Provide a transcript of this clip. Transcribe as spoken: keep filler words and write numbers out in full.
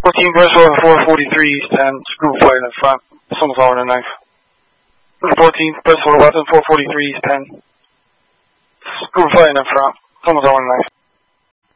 fourteen, press over four forty-three, East ten, screw flight in front, someone's over the knife. fourteen, press over weapon, four forty-three, East ten, screw flight in front, someone's over the knife.